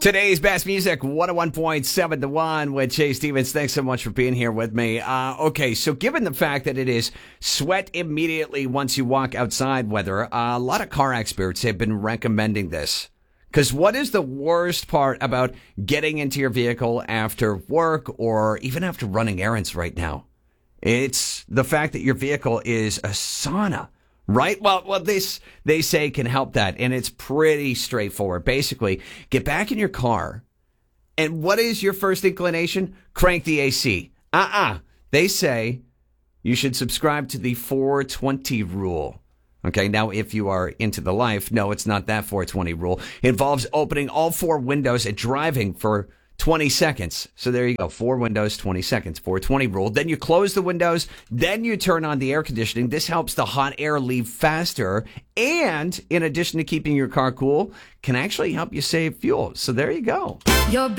Today's best music, 101.7 The One with Chase Stevens. Thanks so much for being here with me. Okay, so given the fact that it is sweat immediately once you walk outside weather, a lot of car experts have been recommending this. Because what is the worst part about getting into your vehicle after work or even after running errands right now? It's the fact that your vehicle is a sauna. Right? Well, this, they say, can help that. And it's pretty straightforward. Basically, get back in your car. And what is your first inclination? Crank the AC. They say you should subscribe to the 420 rule. Okay, now if you are into the life, no, it's not that 420 rule. It involves opening all four windows and driving for 20 seconds. So there you go. 4 windows, 20 seconds. 420 rule. Then you close the windows. Then you turn on the air conditioning. This helps the hot air leave faster. And in addition to keeping your car cool, can actually help you save fuel. So there you go.